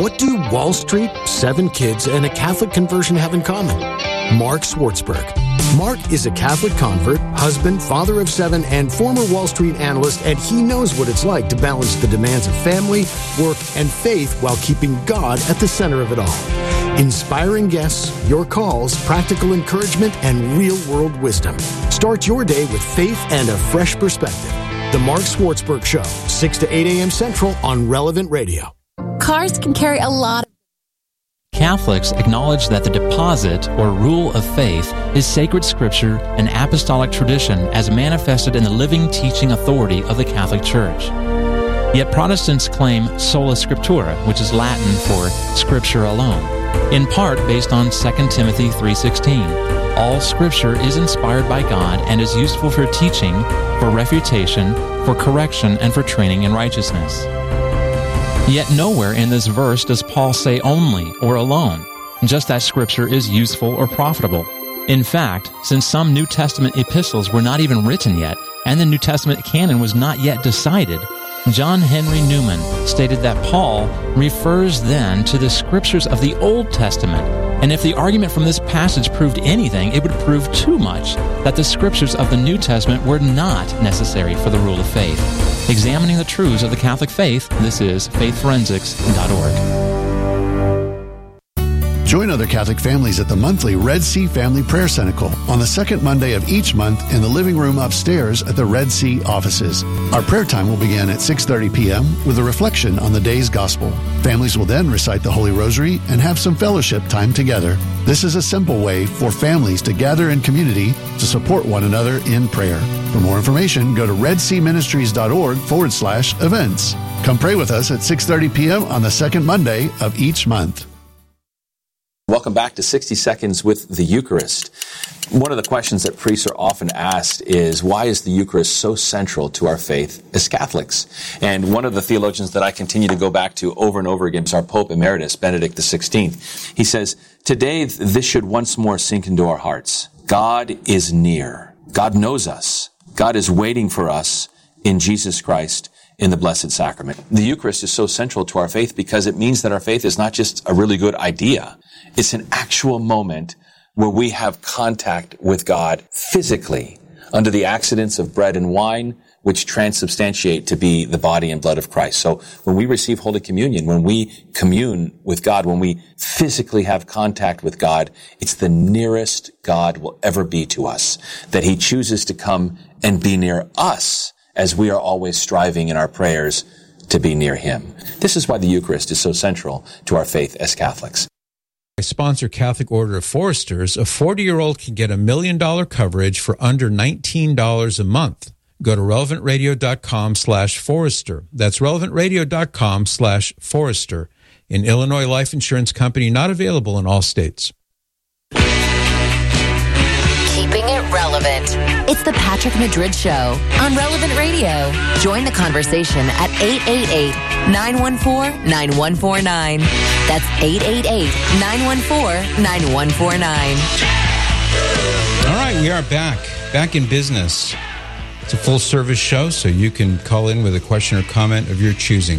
What do Wall Street, 7 kids, and a Catholic conversion have in common? Mark Swartzberg. Mark is a Catholic convert, husband, father of 7, and former Wall Street analyst, and he knows what it's like to balance the demands of family, work, and faith while keeping God at the center of it all. Inspiring guests, your calls, practical encouragement, and real-world wisdom. Start your day with faith and a fresh perspective. The Mark Swartzberg Show, 6 to 8 a.m. Central on Relevant Radio. Cars can carry a lot of... Catholics acknowledge that the deposit or rule of faith is sacred scripture and apostolic tradition as manifested in the living teaching authority of the Catholic Church. Yet Protestants claim sola scriptura, which is Latin for scripture alone, in part based on 2 Timothy 3:16. All scripture is inspired by God and is useful for teaching, for refutation, for correction, and for training in righteousness. Yet nowhere in this verse does Paul say only or alone, just that Scripture is useful or profitable. In fact, since some New Testament epistles were not even written yet, and the New Testament canon was not yet decided, John Henry Newman stated that Paul refers then to the Scriptures of the Old Testament, and if the argument from this passage proved anything, it would prove too much that the Scriptures of the New Testament were not necessary for the rule of faith. Examining the truths of the Catholic faith, this is faithforensics.org. Join other Catholic families at the monthly Red Sea Family Prayer Cenacle on the second Monday of each month in the living room upstairs at the Red Sea offices. Our prayer time will begin at 6:30 p.m. with a reflection on the day's gospel. Families will then recite the Holy Rosary and have some fellowship time together. This is a simple way for families to gather in community to support one another in prayer. For more information, go to redseaministries.org/events. Come pray with us at 6:30 p.m. on the second Monday of each month. Welcome back to 60 Seconds with the Eucharist. One of the questions that priests are often asked is, why is the Eucharist so central to our faith as Catholics? And one of the theologians that I continue to go back to over and over again is our Pope Emeritus, Benedict XVI. He says, today this should once more sink into our hearts. God is near. God knows us. God is waiting for us in Jesus Christ in the Blessed Sacrament. The Eucharist is so central to our faith because it means that our faith is not just a really good idea. It's an actual moment where we have contact with God physically under the accidents of bread and wine, which transubstantiate to be the body and blood of Christ. So when we receive Holy Communion, when we commune with God, when we physically have contact with God, it's the nearest God will ever be to us, that He chooses to come and be near us as we are always striving in our prayers to be near Him. This is why the Eucharist is so central to our faith as Catholics. I sponsor Catholic Order of Foresters. A 40-year-old can get $1 million coverage for under $19 a month. Go to relevantradio.com/Forester. That's relevantradio.com/Forester. An Illinois life insurance company not available in all states. Keeping it relevant. It's the Patrick Madrid Show on Relevant Radio. Join the conversation at 888-914-9149. That's 888-914-9149. All right, we are back in business. It's a full-service show, so you can call in with a question or comment of your choosing.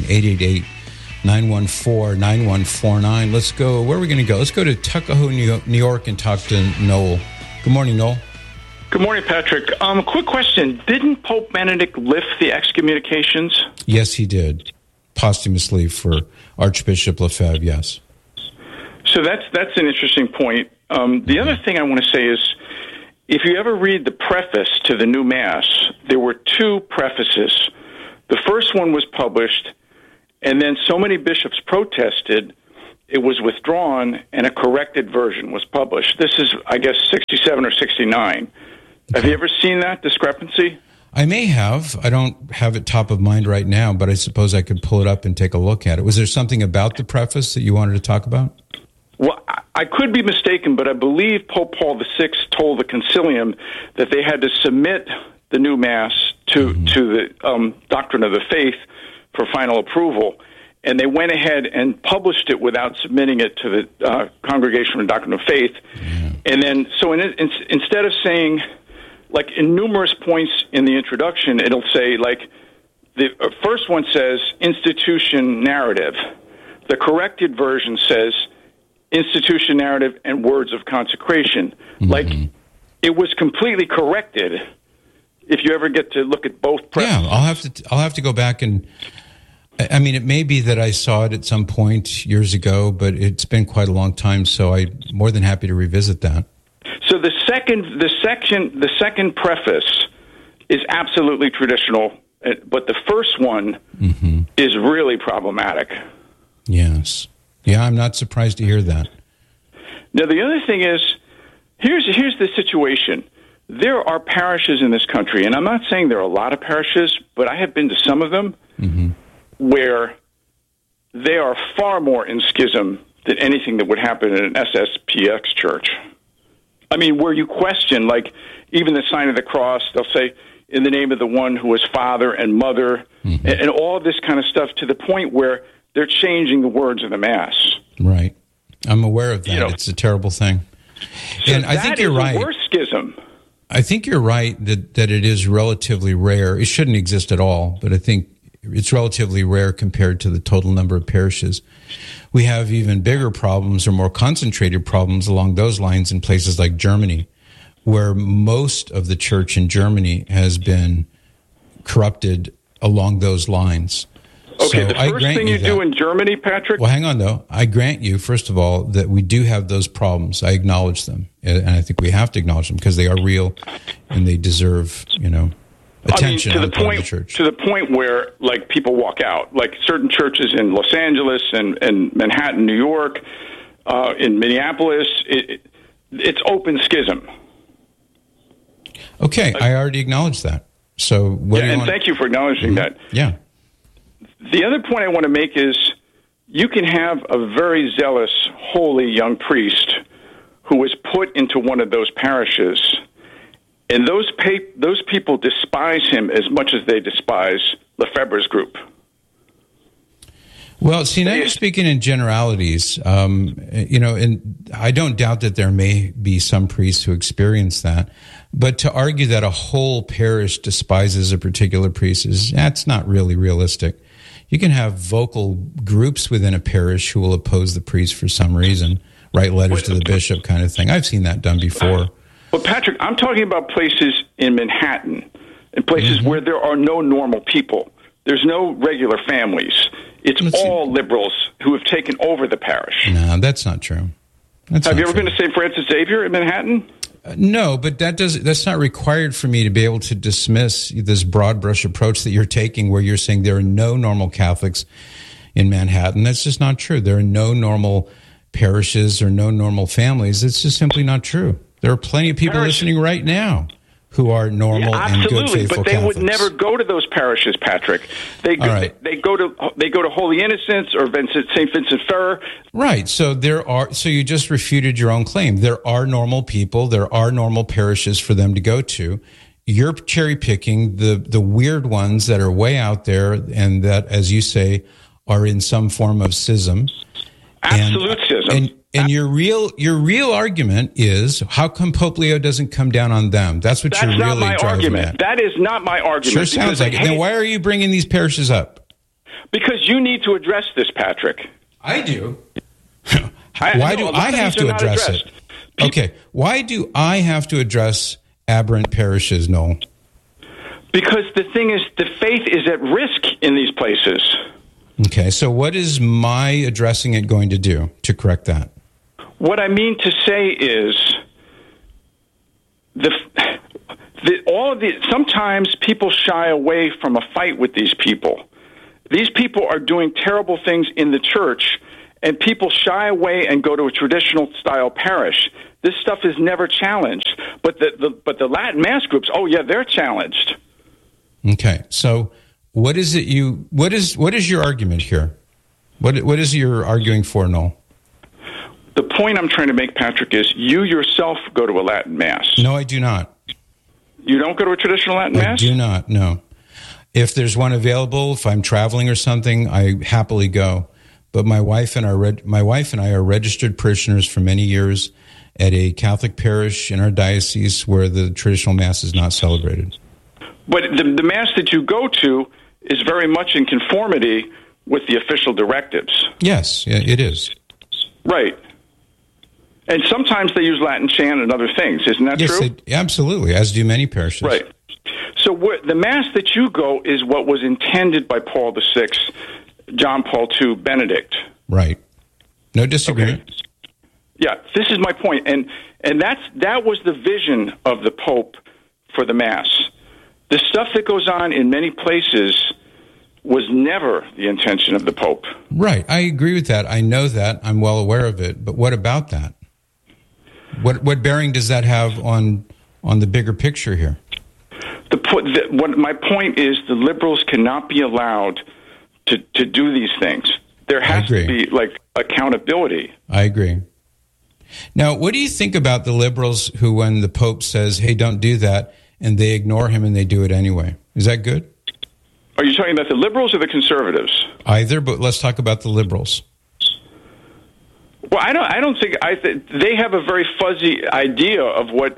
888-914-9149. Let's go. Where are we going to go? Let's go to Tuckahoe, New York, and talk to Noel. Good morning, Noel. Good morning, Patrick. Quick question. Didn't Pope Benedict lift the excommunications? Yes, he did. Posthumously for Archbishop Lefebvre, yes. So that's an interesting point. The other thing I want to say is, if you ever read the preface to the new Mass, there were 2 prefaces. The first one was published, and then so many bishops protested, it was withdrawn, and a corrected version was published. This is, I guess, 67 or 69. Have you ever seen that discrepancy? I may have. I don't have it top of mind right now, but I suppose I could pull it up and take a look at it. Was there something about the preface that you wanted to talk about? Well, I could be mistaken, but I believe Pope Paul VI told the Concilium that they had to submit the new Mass to the Doctrine of the Faith for final approval. And they went ahead and published it without submitting it to the Congregation for the Doctrine of Faith. Yeah. And then, so instead of saying, like in numerous points in the introduction, it'll say, like, the first one says institution narrative. The corrected version says institution narrative and words of consecration. Mm-hmm. Like, it was completely corrected. If you ever get to look at both prefaces. Yeah, I'll have to go back and. I mean, it may be that I saw it at some point years ago, but it's been quite a long time, so I'm more than happy to revisit that. So the second preface is absolutely traditional, but the first one is really problematic. Yes. Yeah, I'm not surprised to hear that. Now, the other thing is, here's the situation. There are parishes in this country, and I'm not saying there are a lot of parishes, but I have been to some of them, where they are far more in schism than anything that would happen in an SSPX church. I mean, where you question, like, even the sign of the cross, they'll say, in the name of the one who was father and mother, and all this kind of stuff, to the point where they're changing the words of the Mass. Right. I'm aware of that. It's a terrible thing. So and I think you're right. The worst schism. I think you're right that it is relatively rare. It shouldn't exist at all, but I think it's relatively rare compared to the total number of parishes. We have even bigger problems or more concentrated problems along those lines in places like Germany, where most of the church in Germany has been corrupted along those lines. Okay, so the first thing you do in Germany, Patrick? Well, hang on, though. I grant you, first of all, that we do have those problems. I acknowledge them. And I think we have to acknowledge them because they are real and they deserve, attention to the point where, like, people walk out. Like, certain churches in Los Angeles and Manhattan, New York, in Minneapolis, it's open schism. Okay, I already acknowledged that. So what do you want? Thank you for acknowledging that. Yeah. The other point I want to make is you can have a very zealous, holy young priest who was put into one of those parishes, and those people despise him as much as they despise Lefebvre's group. Well, see, now you're speaking in generalities, and I don't doubt that there may be some priests who experience that, but to argue that a whole parish despises a particular priest that's not really realistic. You can have vocal groups within a parish who will oppose the priest for some reason, write letters to the bishop kind of thing. I've seen that done before. Well, Patrick, I'm talking about places in Manhattan, and places where there are no normal people. There's no regular families. It's all liberals who have taken over the parish. No, that's not true. Have you ever been to St. Francis Xavier in Manhattan? No, but that's not required for me to be able to dismiss this broad brush approach that you're taking where you're saying there are no normal Catholics in Manhattan. That's just not true. There are no normal parishes or no normal families. It's just simply not true. There are plenty of people listening right now who are normal and good, faithful but they Catholics. Would never go to those parishes, Patrick. They go to Holy Innocents or St. Vincent Ferrer. Right. So you just refuted your own claim. There are normal people. There are normal parishes for them to go to. You're cherry picking the weird ones that are way out there and that, as you say, are in some form of schism. Absolute schism. And your real argument is, how come Pope Leo doesn't come down on them? That's what you're really driving argument. at. That is not my argument. Sure sounds like it. Then why are you bringing these parishes up? Because you need to address this, Patrick. I do. Why do I have to address it? Okay. Why do I have to address aberrant parishes, Noel? Because the thing is, the faith is at risk in these places. Okay. So what is my addressing it going to do to correct that? What I mean to say is, sometimes people shy away from a fight with these people. These people are doing terrible things in the church, and people shy away and go to a traditional style parish. This stuff is never challenged, but the Latin Mass groups, they're challenged. Okay, so what is your argument here? What is your arguing for, Noel? The point I'm trying to make, Patrick, is you yourself go to a Latin Mass. No, I do not. You don't go to a traditional Latin Mass? I do not, no. If there's one available, if I'm traveling or something, I happily go. But my wife and I are registered parishioners for many years at a Catholic parish in our diocese where the traditional Mass is not celebrated. But the Mass that you go to is very much in conformity with the official directives. Yes, it is. Right. And sometimes they use Latin chant and other things. Isn't that true? Absolutely, as do many parishes. Right. So the Mass that you go is what was intended by Paul VI, John Paul II, Benedict. Right. No disagreement. Okay. Yeah, this is my point. And that was the vision of the Pope for the Mass. The stuff that goes on in many places was never the intention of the Pope. Right. I agree with that. I know that. I'm well aware of it. But what about that? What bearing does that have on the bigger picture here? My point is the liberals cannot be allowed to do these things. There has to be accountability. I agree. Now, what do you think about the liberals who, when the Pope says, hey, don't do that, and they ignore him and they do it anyway? Is that good? Are you talking about the liberals or the conservatives? Either, but let's talk about the liberals. Well, I don't think they have a very fuzzy idea of what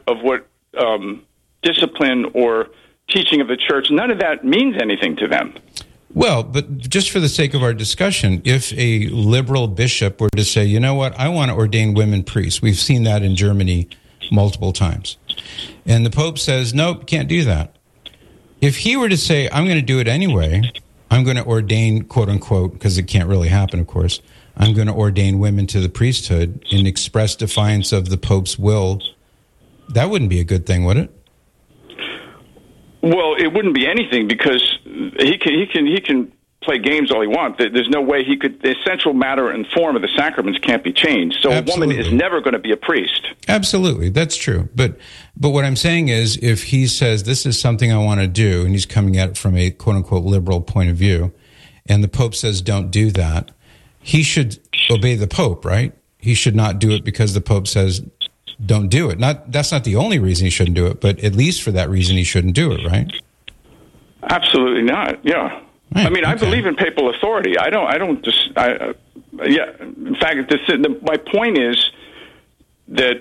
discipline or teaching of the church. None of that means anything to them. Well, but just for the sake of our discussion, if a liberal bishop were to say, you know what, I want to ordain women priests, we've seen that in Germany multiple times, and the Pope says, nope, can't do that. If he were to say, I'm going to do it anyway, I'm going to ordain, quote unquote, because it can't really happen, of course, I'm going to ordain women to the priesthood in express defiance of the Pope's will, that wouldn't be a good thing, would it? Well, it wouldn't be anything because he can play games all he wants. There's no way he could. The essential matter and form of the sacraments can't be changed. So Absolutely. A woman is never going to be a priest. Absolutely, that's true. But what I'm saying is, if he says this is something I want to do, and he's coming at it from a quote unquote liberal point of view, and the Pope says don't do that, he should obey the Pope, right? He should not do it because the Pope says don't do it. That's not the only reason he shouldn't do it, but at least for that reason he shouldn't do it, right? Absolutely not. Yeah. Right, I mean, okay. I believe in papal authority. I don't just. Yeah. In fact, my point is that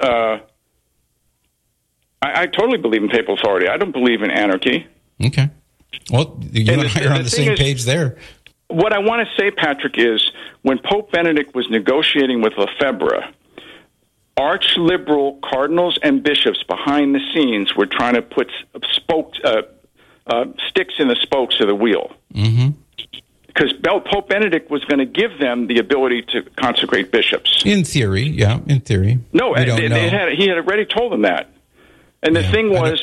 I totally believe in papal authority. I don't believe in anarchy. Okay. Well, you and I are on the same page there. What I want to say, Patrick, is when Pope Benedict was negotiating with Lefebvre, arch-liberal cardinals and bishops behind the scenes were trying to put sticks in the spokes of the wheel. Because Pope Benedict was going to give them the ability to consecrate bishops. In theory, yeah, in theory. No, he had already told them that. And the thing was,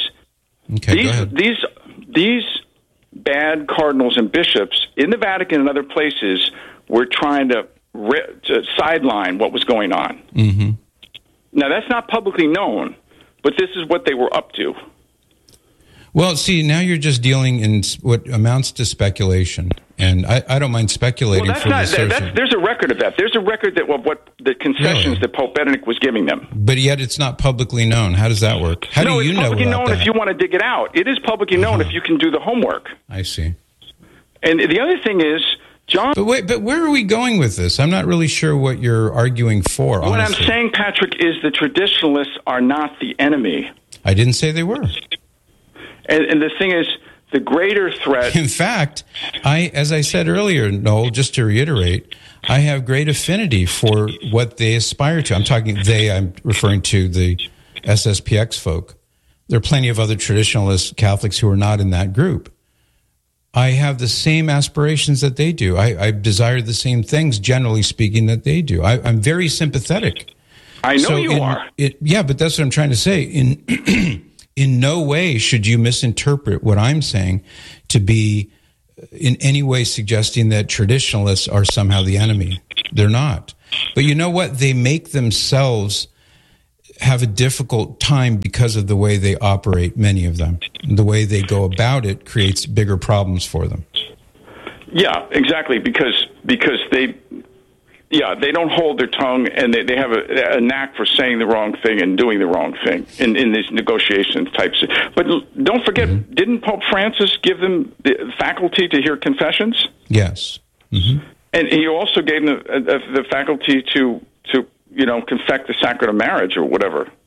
these bad cardinals and bishops in the Vatican and other places were trying to sideline what was going on. Now, that's not publicly known, but this is what they were up to. Well, see, now you're just dealing in what amounts to speculation, and I don't mind speculating. Well, there's a record of that. There's a record of what the concessions that Pope Benedict was giving them. But yet it's not publicly known. How does that work? How do you know about that? It's publicly known if you want to dig it out. It is publicly known if you can do the homework. I see. And the other thing is, John... But where are we going with this? I'm not really sure what you're arguing for, honestly. What I'm saying, Patrick, is the traditionalists are not the enemy. I didn't say they were. And the thing is, the greater threat... In fact, as I said earlier, Noel, just to reiterate, I have great affinity for what they aspire to. I'm referring to the SSPX folk. There are plenty of other traditionalist Catholics who are not in that group. I have the same aspirations that they do. I desire the same things, generally speaking, that they do. I'm very sympathetic. I know you are. Yeah, but that's what I'm trying to say. In no way should you misinterpret what I'm saying to be in any way suggesting that traditionalists are somehow the enemy. They're not. But you know what? They make themselves have a difficult time because of the way they operate, many of them. The way they go about it creates bigger problems for them. Yeah, exactly, because they don't hold their tongue, and they have a knack for saying the wrong thing and doing the wrong thing in these negotiation types. But don't forget, didn't Pope Francis give them the faculty to hear confessions? Yes. And he also gave them the faculty to confect the sacrament of marriage or whatever.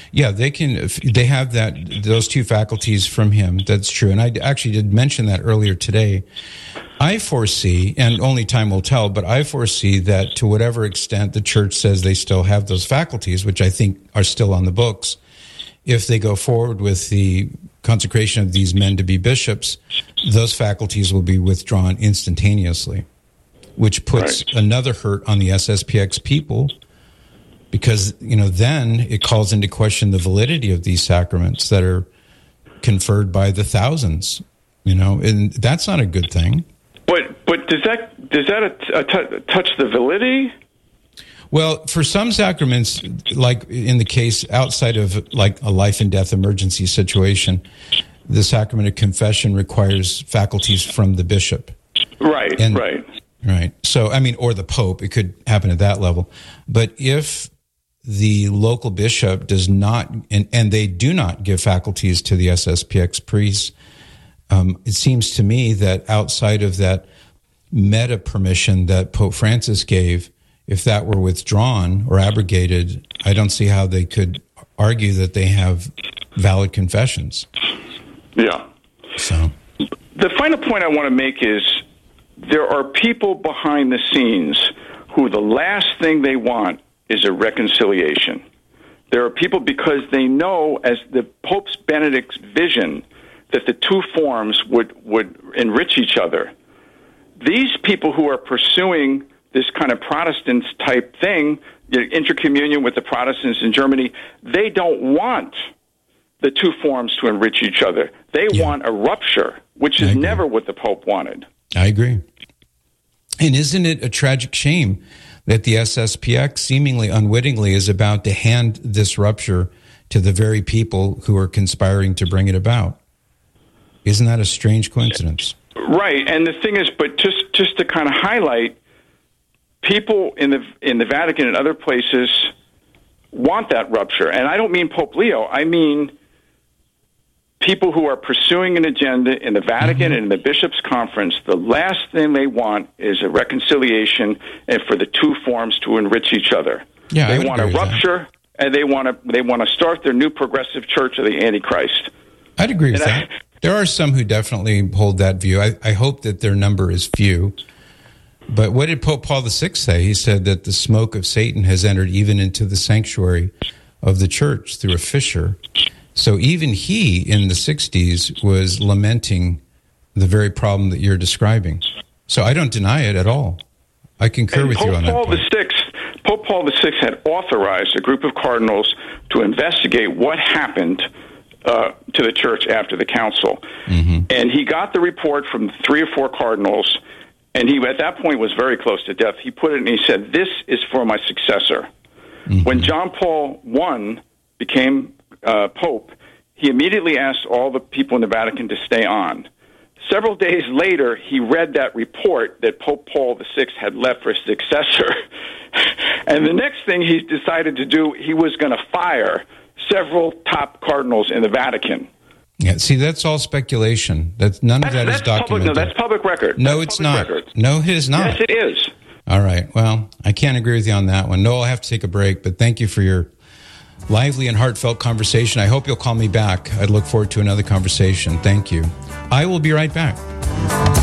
Yeah, they can. They have those two faculties from him. That's true. And I actually did mention that earlier today. I foresee, and only time will tell, but I foresee that to whatever extent the church says they still have those faculties, which I think are still on the books, if they go forward with the consecration of these men to be bishops, those faculties will be withdrawn instantaneously, which puts another hurt on the SSPX people, because, then it calls into question the validity of these sacraments that are conferred by the thousands, and that's not a good thing. But does that touch the validity? Well, for some sacraments, like in the case outside of like a life and death emergency situation, the sacrament of confession requires faculties from the bishop. Right. So, or the Pope, it could happen at that level. But if the local bishop does not, and they do not give faculties to the SSPX priests, it seems to me that outside of that meta permission that Pope Francis gave, if that were withdrawn or abrogated, I don't see how they could argue that they have valid confessions. Yeah. So the final point I want to make is there are people behind the scenes who the last thing they want is a reconciliation. There are people, because they know, as the Pope Benedict's vision, that the two forms would enrich each other. These people who are pursuing this kind of Protestant type thing, intercommunion with the Protestants in Germany, they don't want the two forms to enrich each other. They want a rupture, which is never what the Pope wanted. I agree. And isn't it a tragic shame that the SSPX seemingly unwittingly is about to hand this rupture to the very people who are conspiring to bring it about? Isn't that a strange coincidence? Right. And the thing is, but just to kind of highlight, people in the Vatican and other places want that rupture. And I don't mean Pope Leo. I mean people who are pursuing an agenda in the Vatican and in the Bishops' Conference. The last thing they want is a reconciliation and for the two forms to enrich each other. Yeah, they want a rupture, and they want to start their new progressive church of the Antichrist. I'd agree with that. There are some who definitely hold that view. I hope that their number is few. But what did Pope Paul VI say? He said that the smoke of Satan has entered even into the sanctuary of the church through a fissure. So even he, in the 60s, was lamenting the very problem that you're describing. So I don't deny it at all. I concur with you on that point. Pope Paul VI had authorized a group of cardinals to investigate what happened to the church after the council. And he got the report from 3 or 4 cardinals, and he, at that point, was very close to death. He put it and he said, "This is for my successor." When John Paul I became Pope, he immediately asked all the people in the Vatican to stay on. Several days later, he read that report that Pope Paul VI had left for his successor. And the next thing he decided to do, he was going to fire several top cardinals in the Vatican. Yeah, see, that's all speculation. None of that is documented. That's public record. No, it's not. No, it is not. Yes, it is. All right. Well, I can't agree with you on that one. No, I'll have to take a break, but thank you for your lively and heartfelt conversation. I hope you'll call me back. I'd look forward to another conversation. Thank you. I will be right back.